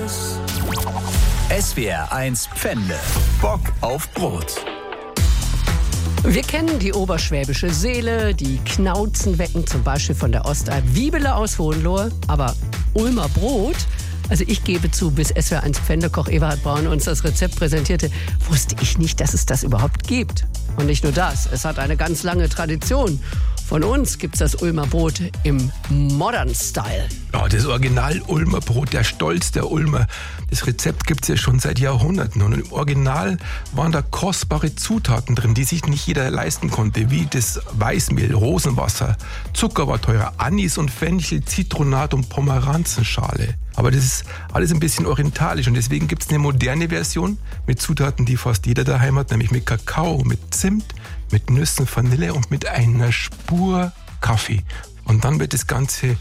SWR1 Pfände. Bock auf Brot. Wir kennen die oberschwäbische Seele, die Knauzen wecken, zum Beispiel von der Ostalb, Wiebele aus Hohenlohe, aber Ulmer Brot, also ich gebe zu, bis SWR1 Pfändekoch Eberhard Braun uns das Rezept präsentierte, wusste ich nicht, dass es das überhaupt gibt. Und nicht nur das, es hat eine ganz lange Tradition. Von uns gibt's das Ulmer Brot im Modern Style. Ja, das Original Ulmer Brot, der Stolz der Ulmer. Das Rezept gibt's ja schon seit Jahrhunderten. Und im Original waren da kostbare Zutaten drin, die sich nicht jeder leisten konnte, wie das Weißmehl, Rosenwasser, Zucker war teurer, Anis und Fenchel, Zitronat und Pomeranzenschale. Aber das ist alles ein bisschen orientalisch und deswegen gibt's eine moderne Version mit Zutaten, die fast jeder daheim hat, nämlich mit Kakao, mit Zimt, mit Nüssen, Vanille und mit einer Spur Kaffee. Und dann wird das Ganze